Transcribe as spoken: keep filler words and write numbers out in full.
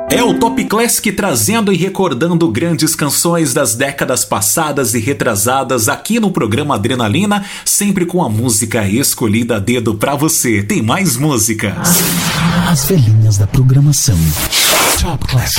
É o Top Classic trazendo e recordando grandes canções das décadas passadas e retrasadas aqui no programa Adrenalina, sempre com a música escolhida a dedo pra você. Tem mais músicas. As velhinhas da programação. Top Classic.